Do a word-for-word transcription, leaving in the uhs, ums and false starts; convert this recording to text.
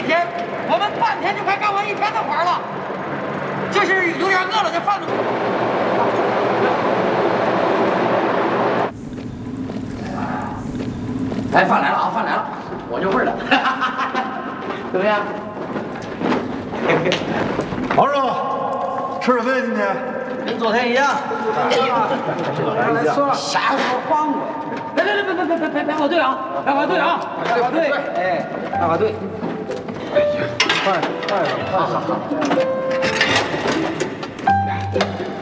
天，我们半天就快干完一天的活了，就是有点饿了，这饭都。哎，饭来了啊，饭来了，我就味儿了，怎么样？ 王师傅，吃了没今天？ 跟昨天一样。 来一样。 啥时候换过？别别别别别别别别跑队啊！别跑队啊！别跑队！哎，别跑队！ 哎呀，快快了，好好好。